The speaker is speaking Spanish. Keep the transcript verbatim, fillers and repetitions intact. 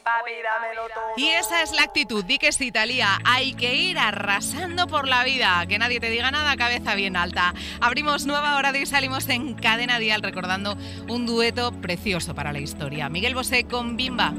papi, dámelo todo. Y esa es la actitud, di que sí, Thalía. Hay que ir arrasando por la vida. Que nadie te diga nada, cabeza bien alta. Abrimos nueva hora de y salimos en Cadena Dial recordando un dueto precioso para la historia. Miguel Bosé con Bimba.